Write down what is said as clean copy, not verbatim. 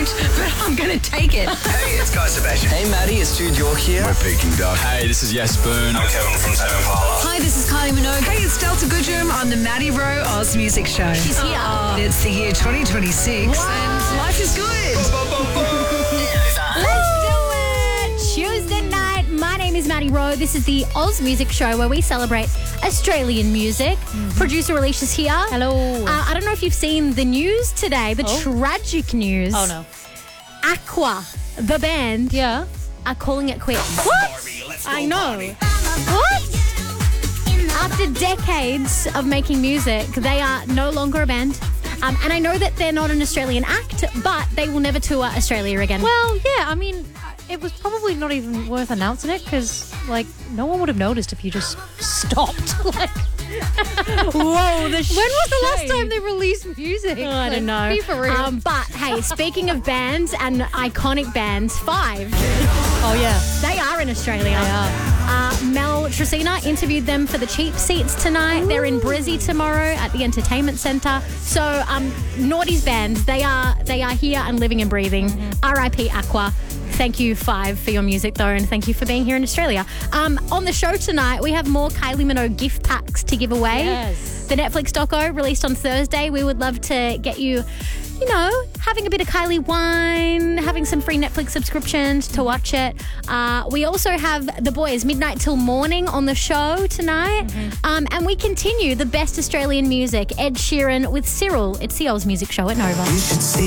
but I'm going to take it. Hey, it's Guy Sebastian. Hey, Maddie, it's Jude York here. We're Peking Duck. Hey, this is Yes Boone. I'm Kevin from Tame Impala. Hi, this is Kylie Minogue. Hey, it's Delta Goodrum on the Maddie Rowe Oz Music Show. She's here. It's the year 2026 and life is good. Let's do it! Tuesday night. My name is Maddie Rowe. This is the Oz Music Show where we celebrate Australian music. Producer Alicia's here. Hello. I don't know if you've seen the news today, the tragic news. Oh, no. Aqua, the band, are calling it quits. What? I know. What? After decades of making music, they are no longer a band. And I know that they're not an Australian act, but they will never tour Australia again. Well, yeah, I mean, it was probably not even worth announcing it because, like, no one would have noticed if you just stopped. Like, whoa, when was the last time they released music? Oh, I don't know. Be for real. But, hey, speaking of bands and iconic bands, Five, oh, yeah. they are in Australia. They are. Mel Tresina interviewed them for the cheap seats tonight. They're in Brizzy tomorrow at the Entertainment Centre. So, Naughty's band, they are here and living and breathing. R.I.P. Aqua. Thank you, Five, for your music, though, and thank you for being here in Australia. On the show tonight, we have more Kylie Minogue gift packs to give away. Yes. The Netflix doco released on Thursday. We would love to get you, having a bit of Kylie wine, having some free Netflix subscriptions to watch it. We also have The Boys, Midnight Till Morning, on the show tonight. And we continue the best Australian music, Ed Sheeran with Cyril. It's the Oz Music Show at Nova. You should see